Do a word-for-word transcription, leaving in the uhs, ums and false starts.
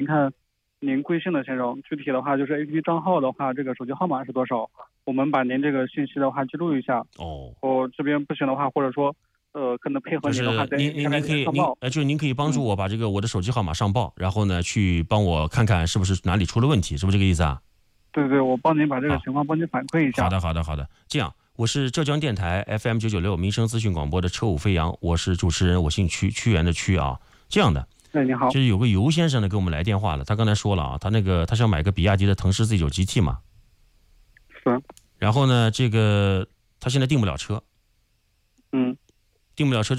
看您贵姓的先生，具体的话就是 A P P 账号的话，这个手机号码是多少？我们把您这个信息的话记录一下。 哦， 我这边不行的话，或者说呃可能配合就是您的话，在您您您可以您呃，就是您可以帮助我把这个我的手机号码上报，然后呢去帮我看看是不是哪里出了问题，是不是这个意思啊？ 对对，我帮您把这个情况帮您反馈一下。 好的好的好的，这样。我是浙江电台 F M 九九六民生资讯广播的车舞飞扬，我是主持人，我姓屈，屈原的屈啊。这样的， 哎，你好， 就是有个尤先生呢给我们来电话了，他刚才说了啊，他那个他想买个比亚迪的腾势 Z 九 G T 嘛， 是， 然后呢，这个他现在订不了车， 嗯， 订不了车。